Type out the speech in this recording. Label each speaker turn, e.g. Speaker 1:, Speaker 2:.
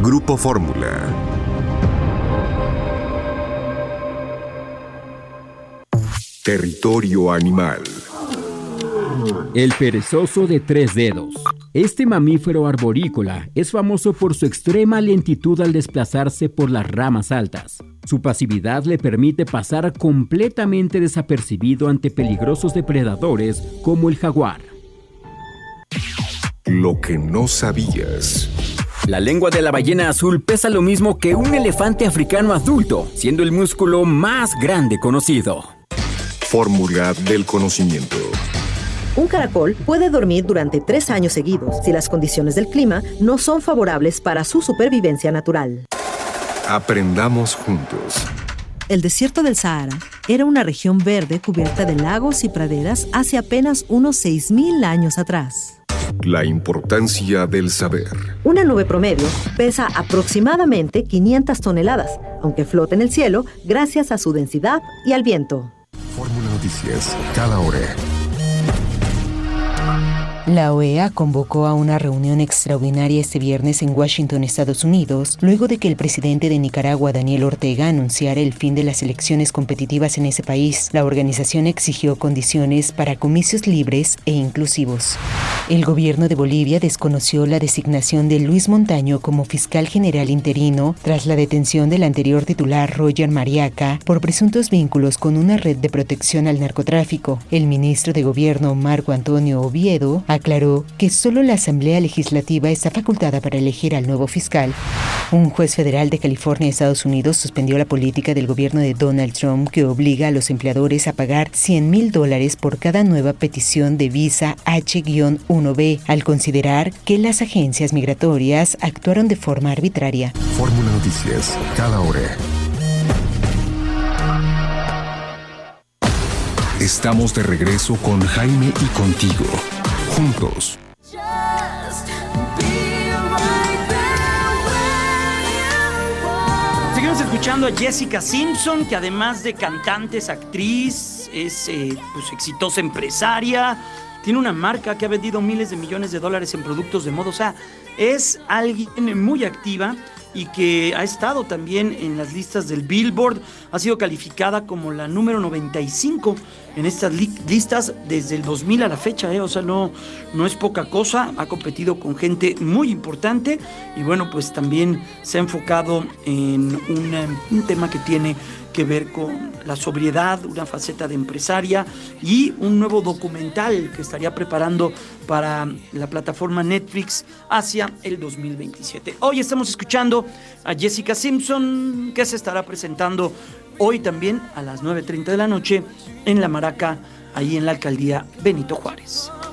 Speaker 1: Grupo Fórmula. Territorio animal.
Speaker 2: El perezoso de 3 dedos. Este mamífero arborícola es famoso por su extrema lentitud al desplazarse por las ramas altas. Su pasividad le permite pasar completamente desapercibido ante peligrosos depredadores como el jaguar.
Speaker 1: Lo que no sabías.
Speaker 2: La lengua de la ballena azul pesa lo mismo que un elefante africano adulto, siendo el músculo más grande conocido.
Speaker 1: Fórmula del conocimiento.
Speaker 3: Un caracol puede dormir durante 3 años seguidos si las condiciones del clima no son favorables para su supervivencia natural.
Speaker 1: Aprendamos juntos.
Speaker 3: El desierto del Sahara era una región verde cubierta de lagos y praderas hace apenas unos 6.000 años atrás.
Speaker 1: La importancia del saber.
Speaker 3: Una nube promedio pesa aproximadamente 500 toneladas, aunque flota en el cielo gracias a su densidad y al viento.
Speaker 1: Fórmula Noticias, cada hora.
Speaker 4: La OEA convocó a una reunión extraordinaria este viernes en Washington, Estados Unidos, luego de que el presidente de Nicaragua, Daniel Ortega, anunciara el fin de las elecciones competitivas en ese país. La organización exigió condiciones para comicios libres e inclusivos. El gobierno de Bolivia desconoció la designación de Luis Montaño como fiscal general interino tras la detención del anterior titular Roger Mariaca por presuntos vínculos con una red de protección al narcotráfico. El ministro de Gobierno, Marco Antonio Oviedo, aclaró que solo la Asamblea Legislativa está facultada para elegir al nuevo fiscal. Un juez federal de California, Estados Unidos, suspendió la política del gobierno de Donald Trump que obliga a los empleadores a pagar $100,000 por cada nueva petición de visa H-1B, al considerar que las agencias migratorias actuaron de forma arbitraria.
Speaker 1: Fórmula Noticias, cada hora. Estamos de regreso con Jaime y contigo. Juntos.
Speaker 5: Seguimos escuchando a Jessica Simpson, que además de cantante es actriz, es exitosa empresaria, tiene una marca que ha vendido miles de millones de dólares en productos de moda. O sea, es alguien muy activa y que ha estado también en las listas del Billboard. Ha sido calificada como la número 95 en estas listas desde el 2000 a la fecha, O sea, no es poca cosa. Ha competido con gente muy importante y bueno, pues también se ha enfocado en un tema que tiene que ver con la sobriedad, una faceta de empresaria y un nuevo documental que estaría preparando para la plataforma Netflix hacia el 2027. Hoy estamos escuchando a Jessica Simpson, que se estará presentando hoy también a las 9:30 de la noche en La Maraca, ahí en la alcaldía Benito Juárez.